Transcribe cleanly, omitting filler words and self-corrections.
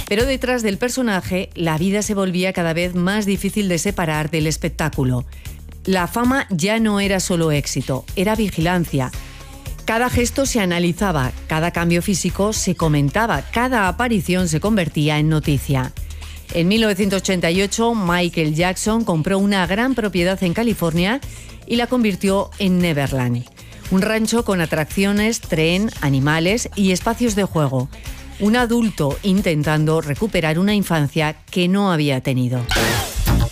Pero detrás del personaje, la vida se volvía cada vez más difícil de separar del espectáculo. La fama ya no era solo éxito, era vigilancia. Cada gesto se analizaba, cada cambio físico se comentaba, cada aparición se convertía en noticia. En 1988, Michael Jackson compró una gran propiedad en California y la convirtió en Neverland. Un rancho con atracciones, tren, animales y espacios de juego. Un adulto intentando recuperar una infancia que no había tenido.